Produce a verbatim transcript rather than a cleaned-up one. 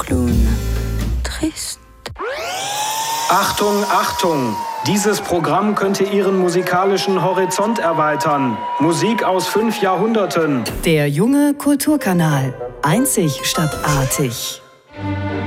clown triste. Achtung, Achtung! Dieses Programm könnte Ihren musikalischen Horizont erweitern. Musik aus fünf Jahrhunderten. Der junge Kulturkanal. Einzig statt artig.